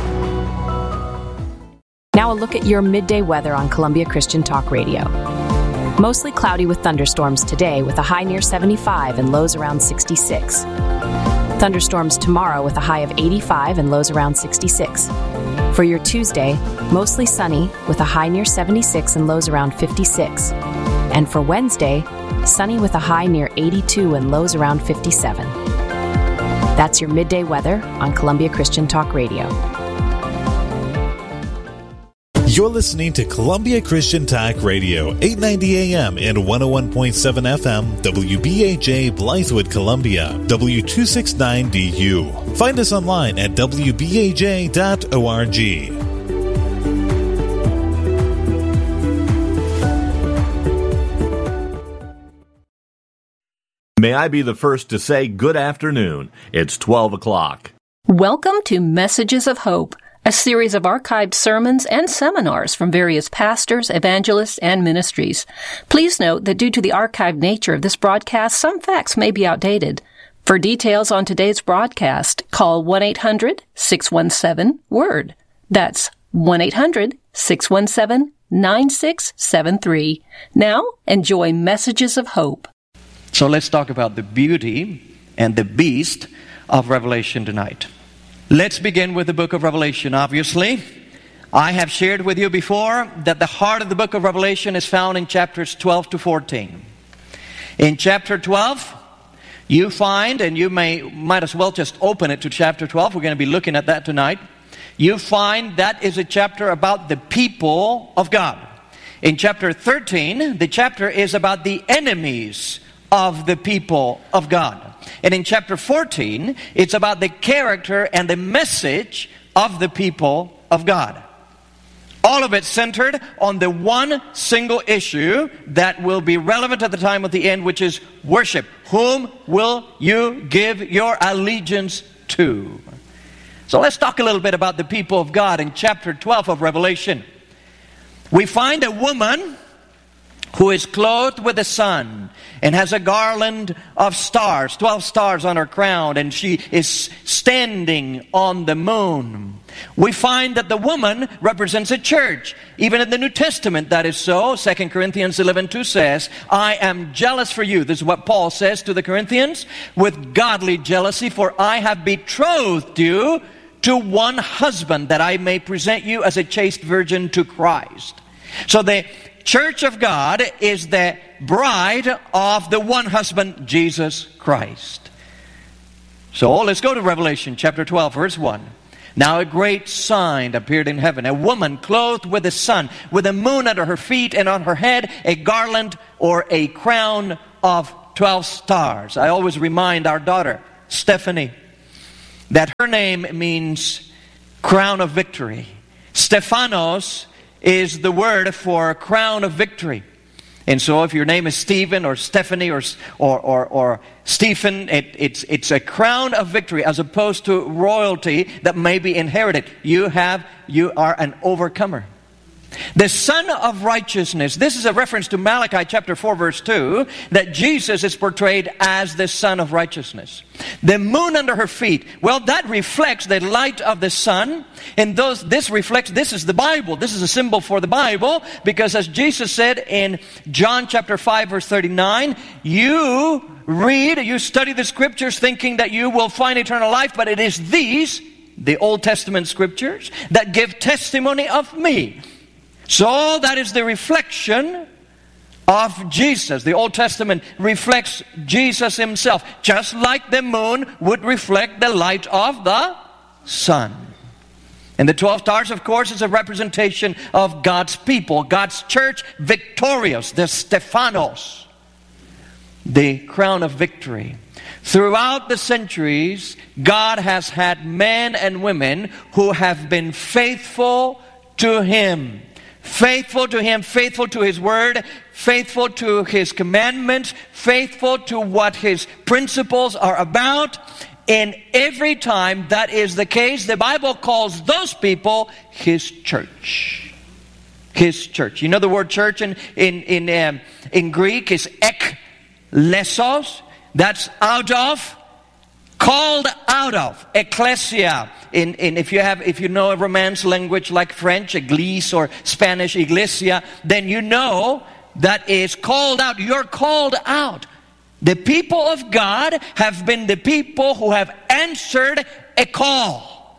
Now a look at your midday weather on Columbia Christian Talk Radio. Mostly cloudy with thunderstorms today with a high near seventy-five and lows around sixty-six. Thunderstorms tomorrow with a high of eighty-five and lows around sixty-six. For your Tuesday, mostly sunny with a high near seventy-six and lows around fifty-six. And for Wednesday, sunny with a high near eighty-two and lows around fifty-seven. That's your midday weather on Columbia Christian Talk Radio. You're listening to Columbia Christian Talk Radio, eight ninety A M and one oh one point seven F M, W B A J Blythewood, Columbia, W two sixty-nine D U. Find us online at w b a j dot org. May I be the first to say good afternoon. It's twelve o'clock. Welcome to Messages of Hope, a series of archived sermons and seminars from various pastors, evangelists, and ministries. Please note that due to the archived nature of this broadcast, some facts may be outdated. For details on today's broadcast, call one eight hundred six one seven WORD. That's one eight hundred six one seven nine six seven three. Now, enjoy Messages of Hope. So let's talk about the beauty and the beast of Revelation tonight. Let's begin with the book of Revelation, obviously. I have shared with you before that the heart of the book of Revelation is found in chapters twelve to fourteen. In chapter twelve, you find, and you may might as well just open it to chapter twelve. We're going to be looking at that tonight. You find that is a chapter about the people of God. In chapter thirteen, the chapter is about the enemies of the people of God. And in chapter fourteen, it's about the character and the message of the people of God. All of it centered on the one single issue that will be relevant at the time of the end, which is worship. Whom will you give your allegiance to? So let's talk a little bit about the people of God in chapter twelve of Revelation. We find a woman who is clothed with the sun and has a garland of stars, twelve stars on her crown, and she is standing on the moon. We find that the woman represents a church. Even in the New Testament, that is so. Second Corinthians eleven two says, I am jealous for you. This is what Paul says to the Corinthians, with godly jealousy, for I have betrothed you to one husband, that I may present you as a chaste virgin to Christ. So the Church of God is the bride of the one husband, Jesus Christ. So let's go to Revelation chapter twelve, verse one. Now a great sign appeared in heaven, a woman clothed with the sun, with the moon under her feet, and on her head a garland or a crown of twelve stars. I always remind our daughter, Stephanie, that her name means crown of victory. Stephanos is the word for crown of victory. And so if your name is Stephen or Stephanie or or or, or Stephen, it, it's it's a crown of victory as opposed to royalty that may be inherited. You have you are an overcomer. The Son of Righteousness. This is a reference to Malachi chapter four verse two, that Jesus is portrayed as the Son of Righteousness. The moon under her feet. Well, that reflects the light of the sun. And those this reflects, this is the Bible. This is a symbol for the Bible. Because as Jesus said in John chapter five verse thirty-nine, you read, you study the scriptures thinking that you will find eternal life, but it is these, the Old Testament scriptures, that give testimony of me. So that is the reflection of Jesus. The Old Testament reflects Jesus himself, just like the moon would reflect the light of the sun. And the twelve stars, of course, is a representation of God's people, God's church, victorious, the Stephanos, the crown of victory. Throughout the centuries, God has had men and women who have been faithful to Him. Faithful to Him, faithful to His Word, faithful to His commandments, faithful to what His principles are about. And every time that is the case, the Bible calls those people His church. His church. You know the word church in in in, um, in Greek is ekklesos. That's out of, called out of, ecclesia. In, in if you have if you know a Romance language like French, église, or Spanish, iglesia, then you know that is called out. You're called out. The people of God have been the people who have answered a call.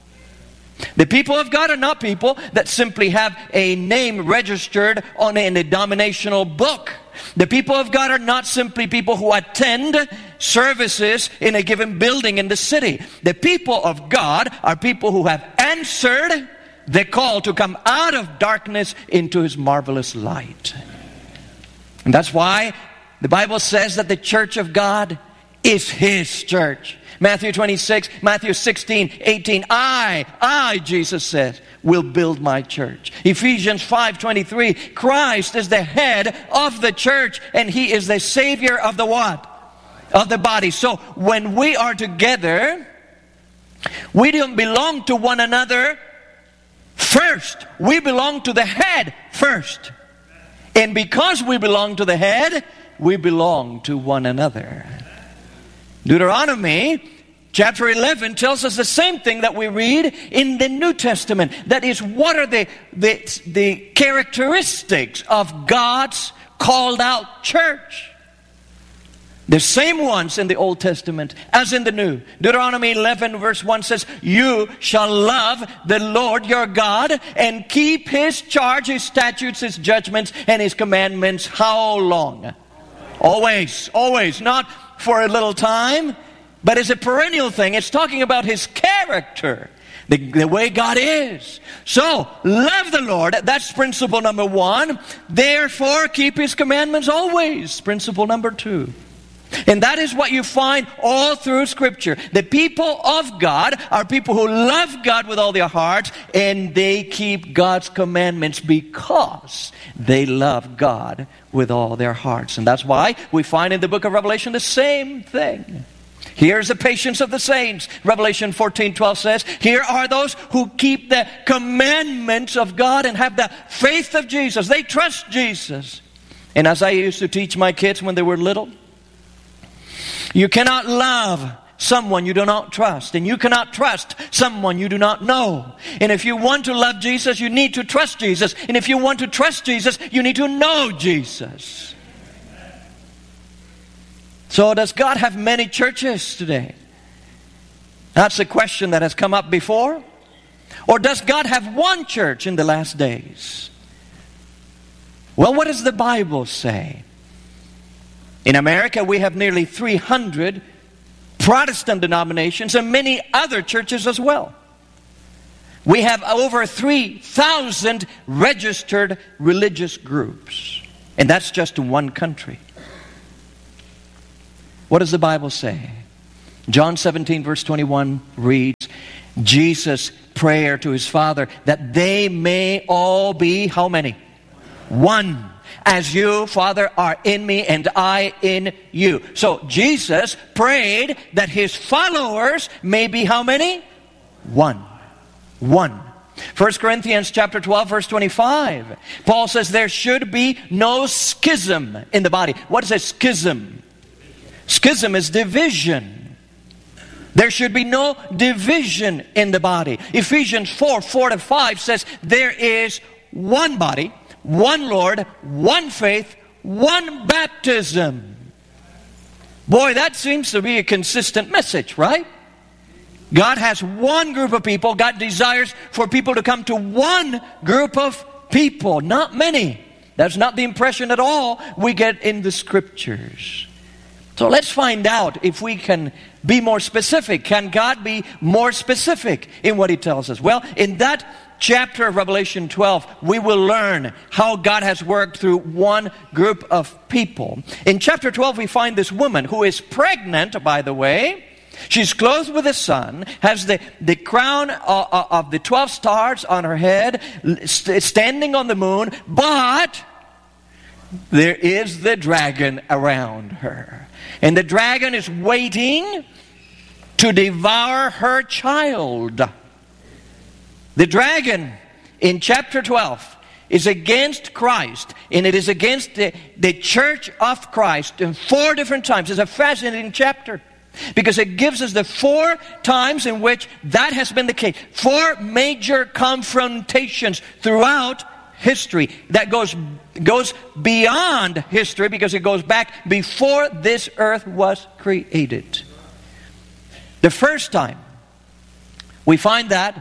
The people of God are not people that simply have a name registered on a, in a denominational book. The people of God are not simply people who attend services in a given building in the city. The people of God are people who have answered the call to come out of darkness into His marvelous light. And that's why the Bible says that the church of God is His church. Matthew twenty-six, Matthew sixteen, eighteen. I, I, Jesus says, will build my church. Ephesians five twenty-three. Christ is the head of the church, and He is the Savior of the what? Of the body. So when we are together, we don't belong to one another first. We belong to the head first. And because we belong to the head, we belong to one another. Deuteronomy chapter eleven tells us the same thing that we read in the New Testament. That is, what are the, the, the characteristics of God's called out church? The same ones in the Old Testament as in the New. Deuteronomy eleven verse one says, you shall love the Lord your God and keep His charge, His statutes, His judgments, and His commandments. How long? Always, always. Not for a little time, but it's a perennial thing. It's talking about His character, the, the way God is. So, love the Lord. That's principle number one. Therefore, keep His commandments always. Principle number two. And that is what you find all through Scripture. The people of God are people who love God with all their hearts, and they keep God's commandments because they love God with all their hearts. And that's why we find in the book of Revelation the same thing. Here's the patience of the saints. Revelation fourteen twelve says, here are those who keep the commandments of God and have the faith of Jesus. They trust Jesus. And as I used to teach my kids when they were little, you cannot love someone you do not trust. And you cannot trust someone you do not know. And if you want to love Jesus, you need to trust Jesus. And if you want to trust Jesus, you need to know Jesus. So does God have many churches today? That's a question that has come up before. Or does God have one church in the last days? Well, what does the Bible say? In America, we have nearly three hundred Protestant denominations and many other churches as well. We have over three thousand registered religious groups. And that's just in one country. What does the Bible say? John seventeen verse twenty-one reads, Jesus' prayer to his Father, that they may all be, how many? One. As you, Father, are in me and I in you. So Jesus prayed that his followers may be how many? One. One. First Corinthians chapter twelve verse twenty-five. Paul says there should be no schism in the body. What is a schism? Schism is division. There should be no division in the body. Ephesians four, four to five says there is one body, one Lord, one faith, one baptism. Boy, that seems to be a consistent message, right? God has one group of people. God desires for people to come to one group of people, not many. That's not the impression at all we get in the Scriptures. So let's find out if we can be more specific. Can God be more specific in what He tells us? Well, in that chapter of Revelation twelve, we will learn how God has worked through one group of people. In chapter twelve, we find this woman who is pregnant, by the way. She's clothed with the sun, has the, the crown of, of the twelve stars on her head, standing on the moon, but there is the dragon around her. And the dragon is waiting to devour her child. The dragon in chapter twelve is against Christ, and it is against the, the church of Christ in four different times. It's a fascinating chapter, because it gives us the four times in which that has been the case. Four major confrontations throughout history. That goes, goes beyond history, because it goes back before this earth was created. The first time, we find that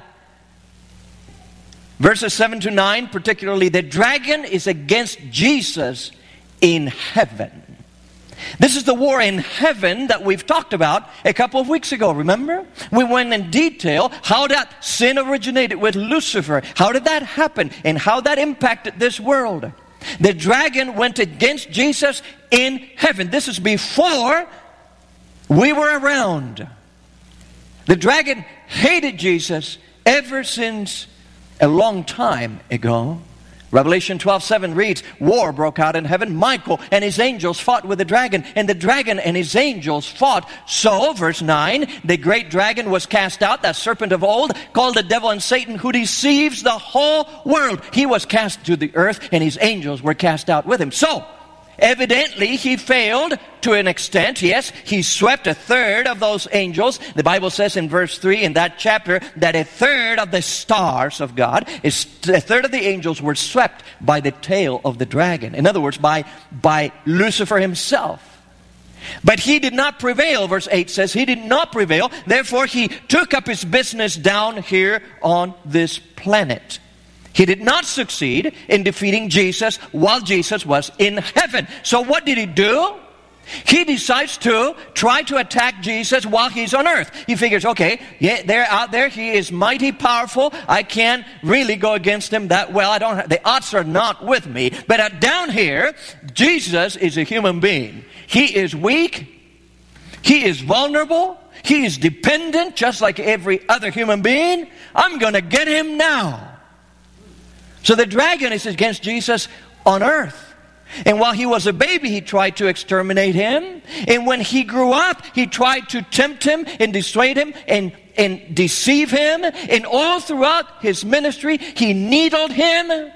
verses seven to nine, particularly, the dragon is against Jesus in heaven. This is the war in heaven that we've talked about a couple of weeks ago, remember? We went in detail how that sin originated with Lucifer. How did that happen? And how that impacted this world. The dragon went against Jesus in heaven. This is before we were around. The dragon hated Jesus ever since a long time ago. Revelation twelve seven reads, war broke out in heaven. Michael and his angels fought with the dragon, and the dragon and his angels fought. So, verse nine, the great dragon was cast out, that serpent of old, called the devil and Satan, who deceives the whole world. He was cast to the earth, and his angels were cast out with him. So, evidently, he failed to an extent. Yes, he swept a third of those angels. The Bible says in verse three in that chapter that a third of the stars of God, is a third of the angels were swept by the tail of the dragon. In other words, by, by Lucifer himself. But he did not prevail, verse eight says. He did not prevail. Therefore, he took up his business down here on this planet. He did not succeed in defeating Jesus while Jesus was in heaven. So what did he do? He decides to try to attack Jesus while he's on earth. He figures, okay, yeah, they're out there. He is mighty powerful. I can't really go against him that well. I don't. The odds are not with me. But uh, down here, Jesus is a human being. He is weak. He is vulnerable. He is dependent, just like every other human being. I'm going to get him now. So the dragon is against Jesus on earth. And while he was a baby, he tried to exterminate him. And when he grew up, he tried to tempt him and dissuade him and, and deceive him. And all throughout his ministry, he needled him.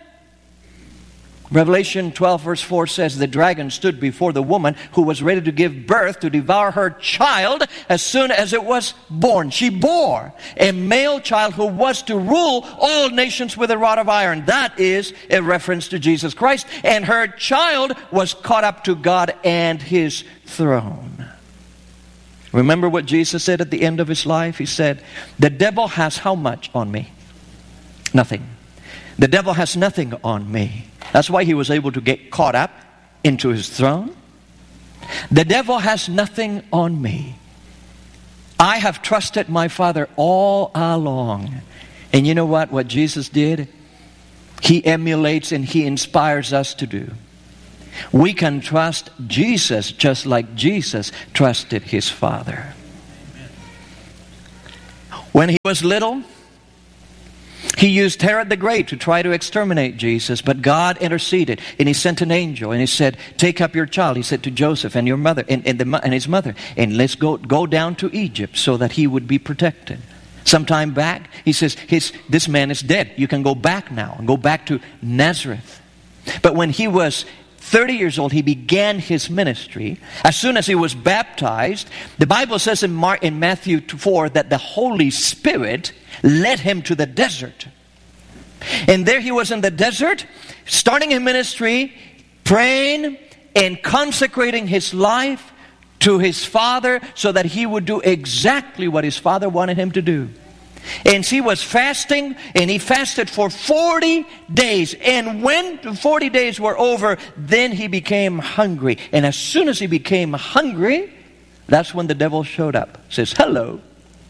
Revelation twelve verse four says, the dragon stood before the woman who was ready to give birth to devour her child as soon as it was born. She bore a male child who was to rule all nations with a rod of iron. That is a reference to Jesus Christ. And her child was caught up to God and His throne. Remember what Jesus said at the end of His life? He said, the devil has how much on me? Nothing. The devil has nothing on me. That's why He was able to get caught up into His throne. The devil has nothing on me. I have trusted my Father all along, And you know what? What Jesus did, He emulates and He inspires us to do. We can trust Jesus just like Jesus trusted His Father. When He was little, He used Herod the Great to try to exterminate Jesus, but God interceded, and He sent an angel, and He said, take up your child, He said to Joseph and your mother and, and, the, and his mother, and let's go, go down to Egypt so that he would be protected. Sometime back, He says, his, this man is dead. You can go back now and go back to Nazareth. But when he was thirty years old, He began His ministry. As soon as He was baptized, the Bible says in, Mark, in Matthew four that the Holy Spirit led Him to the desert. And there He was in the desert, starting His ministry, praying and consecrating His life to His Father so that He would do exactly what His Father wanted Him to do. And He was fasting, and He fasted for forty days. And when the forty days were over, then He became hungry. And as soon as He became hungry, that's when the devil showed up. Says, hello.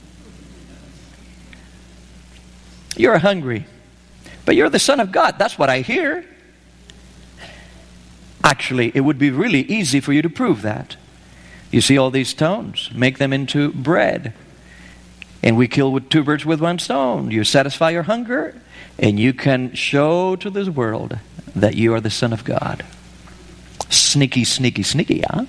You're hungry, but you're the Son of God. That's what I hear. Actually, it would be really easy for you to prove that. You see all these stones, make them into bread. And we kill with two birds with one stone. You satisfy your hunger, and you can show to this world that you are the Son of God. Sneaky, sneaky, sneaky, huh?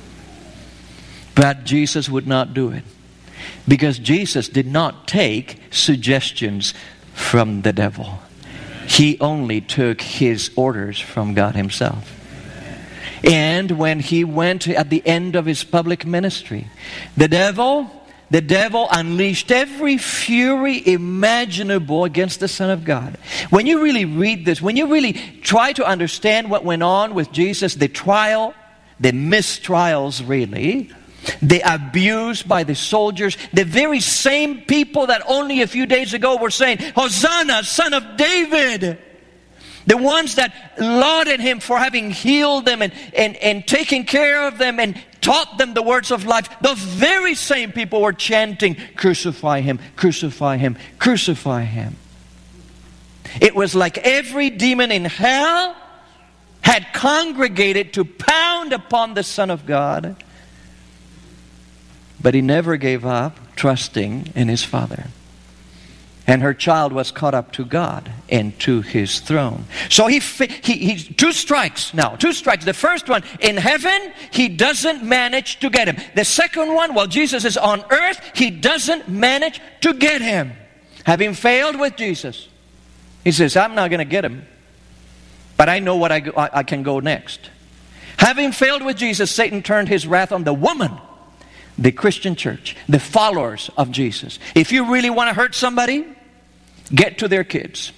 But Jesus would not do it. Because Jesus did not take suggestions from the devil. He only took His orders from God Himself. And when He went at the end of His public ministry, the devil, the devil unleashed every fury imaginable against the Son of God. When you really read this, when you really try to understand what went on with Jesus, the trial, the mistrials really, the abuse by the soldiers, the very same people that only a few days ago were saying, Hosanna, Son of David. The ones that lauded Him for having healed them and, and, and taken care of them and taught them the words of life. Those very same people were chanting, crucify Him, crucify Him, crucify Him. It was like every demon in hell had congregated to pound upon the Son of God. But He never gave up trusting in His Father. And her child was caught up to God and to His throne. So he, he, he, two strikes now, two strikes. The first one, in heaven, he doesn't manage to get him. The second one, while Jesus is on earth, he doesn't manage to get him. Having failed with Jesus, he says, I'm not going to get him, but I know what I, I, I can go next. Having failed with Jesus, Satan turned his wrath on the woman, the Christian church, the followers of Jesus. If you really want to hurt somebody, get to their kids.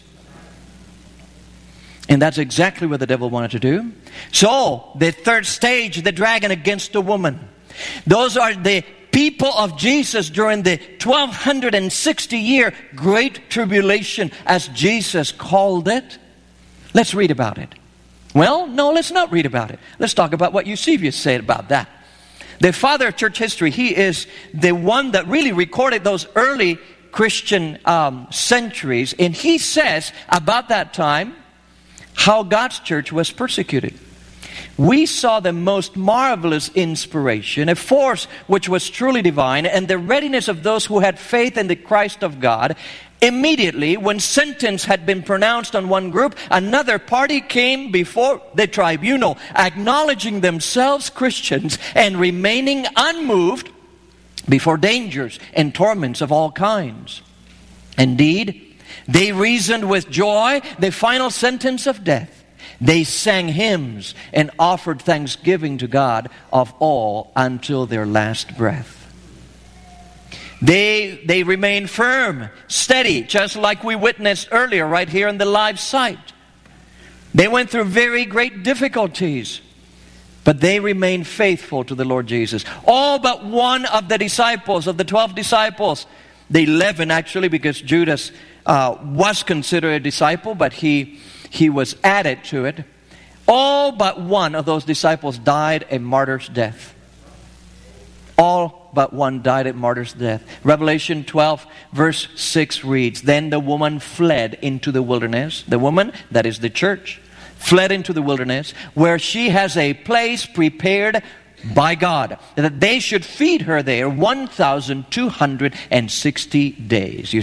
And that's exactly what the devil wanted to do. So, the third stage, the dragon against the woman. Those are the people of Jesus during the twelve sixty year Great Tribulation, as Jesus called it. Let's read about it. Well, no, let's not read about it. Let's talk about what Eusebius said about that. The father of church history, he is the one that really recorded those early Christian um, centuries. And he says about that time how God's church was persecuted. We saw the most marvelous inspiration, a force which was truly divine, and the readiness of those who had faith in the Christ of God. Immediately, when sentence had been pronounced on one group, another party came before the tribunal, acknowledging themselves Christians and remaining unmoved before dangers and torments of all kinds. Indeed, they reasoned with joy the final sentence of death. They sang hymns and offered thanksgiving to God of all until their last breath. They, they remain firm, steady, just like we witnessed earlier right here in the live site. They went through very great difficulties, but they remained faithful to the Lord Jesus. All but one of the disciples, of the twelve disciples, the eleven actually, because Judas uh, was considered a disciple, but he, he was added to it. All but one of those disciples died a martyr's death. All but one died at martyr's death. Revelation twelve verse six reads, Then the woman fled into the wilderness. The woman, that is the church, fled into the wilderness, where she has a place prepared by God, that they should feed her there one thousand two hundred sixty days. You